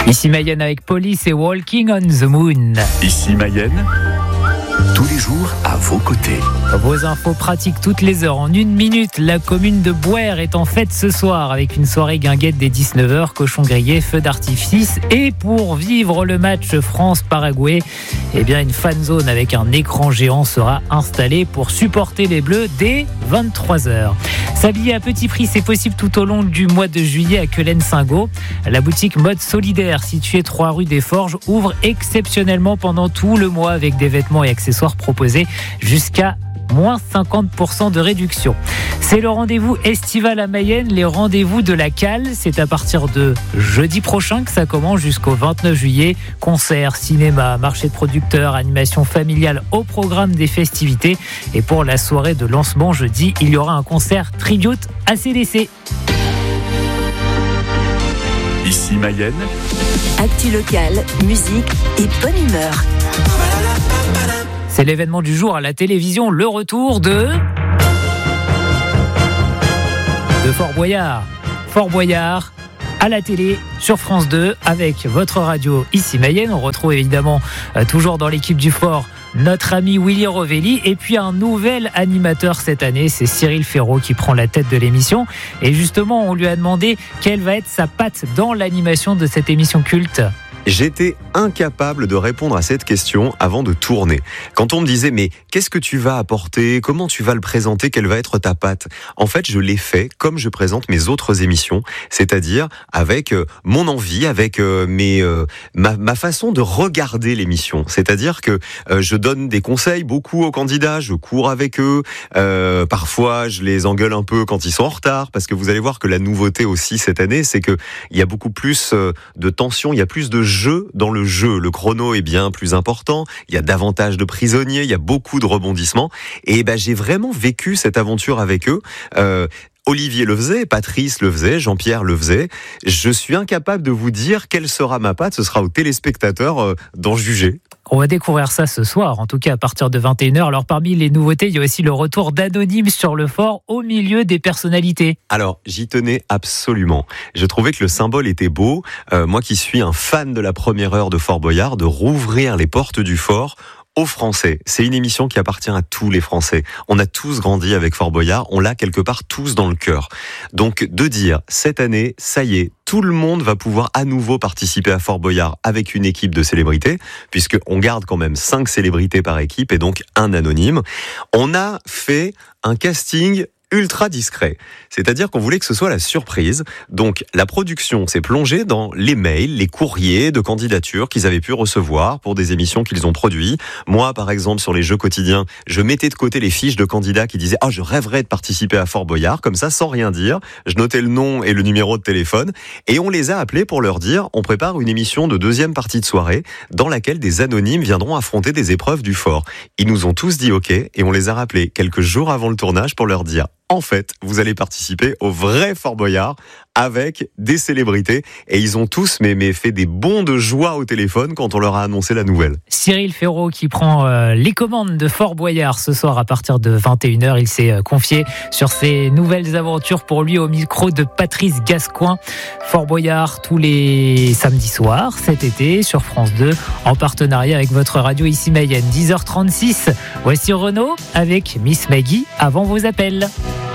Ici Mayenne avec Police et Walking on the Moon. Ici Mayenne, tous les jours à vos côtés. Vos infos pratiques toutes les heures. En 1 minute, la commune de Bouers est en fête ce soir avec une soirée guinguette dès 19h, cochons grillés, feux d'artifice. Et pour vivre le match France-Paraguay, une fan zone avec un écran géant sera installée pour supporter les Bleus dès 23h. S'habiller à petit prix, c'est possible tout au long du mois de juillet à Quelen-Saint-Gaud. La boutique Mode Solidaire, située 3 rue des Forges, ouvre exceptionnellement pendant tout le mois avec des vêtements et accessoires proposés jusqu'à moins 50% de réduction. C'est le rendez-vous estival à Mayenne, les rendez-vous de la Cale. C'est à partir de jeudi prochain que ça commence jusqu'au 29 juillet. Concerts, cinéma, marché de producteurs, animation familiale au programme des festivités. Et pour la soirée de lancement jeudi, il y aura un concert tribute à CDC. Ici Mayenne, actu locale, musique et bonne humeur. C'est l'événement du jour à la télévision, le retour de Fort Boyard. Fort Boyard à la télé sur France 2 avec votre radio Ici Mayenne. On retrouve évidemment toujours dans l'équipe du Fort notre ami Willy Rovelli et puis un nouvel animateur cette année, c'est Cyril Ferraud qui prend la tête de l'émission. Et justement, on lui a demandé quelle va être sa patte dans l'animation de cette émission culte. J'étais incapable de répondre à cette question avant de tourner. Quand on me disait, mais qu'est-ce que tu vas apporter ? Comment tu vas le présenter ? Quelle va être ta patte ? En fait, je l'ai fait comme je présente mes autres émissions, c'est-à-dire avec mon envie, avec ma façon de regarder l'émission. C'est-à-dire que je donne des conseils beaucoup aux candidats, je cours avec eux, parfois je les engueule un peu quand ils sont en retard, parce que vous allez voir que la nouveauté aussi cette année, c'est que il y a beaucoup plus de tension, il y a plus de jeu dans le jeu. Le chrono est bien plus important. Il y a davantage de prisonniers. Il y a beaucoup de rebondissements. Et j'ai vraiment vécu cette aventure avec eux. Olivier le faisait, Patrice le faisait, Jean-Pierre le faisait. Je suis incapable de vous dire quelle sera ma patte. Ce sera aux téléspectateurs d'en juger. On va découvrir ça ce soir, en tout cas à partir de 21h. Alors parmi les nouveautés, il y a aussi le retour d'Anonyme sur le Fort au milieu des personnalités. Alors j'y tenais absolument. Je trouvais que le symbole était beau. Moi qui suis un fan de la première heure de Fort Boyard, de rouvrir les portes du Fort aux Français. C'est une émission qui appartient à tous les Français. On a tous grandi avec Fort Boyard, on l'a quelque part tous dans le cœur. Donc de dire, cette année, ça y est, tout le monde va pouvoir à nouveau participer à Fort Boyard avec une équipe de célébrités, puisqu'on garde quand même 5 célébrités par équipe et donc un anonyme. On a fait un casting ultra discret. C'est-à-dire qu'on voulait que ce soit la surprise. Donc, la production s'est plongée dans les mails, les courriers de candidature qu'ils avaient pu recevoir pour des émissions qu'ils ont produites. Moi, par exemple, sur les jeux quotidiens, je mettais de côté les fiches de candidats qui disaient « Ah, je rêverais de participer à Fort Boyard », comme ça, sans rien dire. Je notais le nom et le numéro de téléphone. Et on les a appelés pour leur dire « On prépare une émission de deuxième partie de soirée dans laquelle des anonymes viendront affronter des épreuves du fort. » Ils nous ont tous dit « OK » et on les a rappelés quelques jours avant le tournage pour leur dire en fait, vous allez participer au vrai Fort Boyard avec des célébrités. Et ils ont tous fait des bonds de joie au téléphone quand on leur a annoncé la nouvelle. Cyril Ferraud qui prend les commandes de Fort Boyard ce soir à partir de 21h. Il s'est confié sur ses nouvelles aventures pour lui au micro de Patrice Gascoigne. Fort Boyard tous les samedis soirs cet été sur France 2 en partenariat avec votre radio Ici Mayenne. 10h36. Voici Renaud avec Miss Maggie avant vos appels.